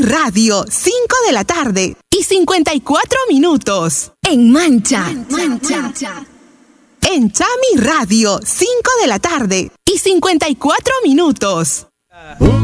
Radio, 5 de la tarde y 54 minutos. En Mancha. En Chami Radio, 5 de la tarde y 54 minutos.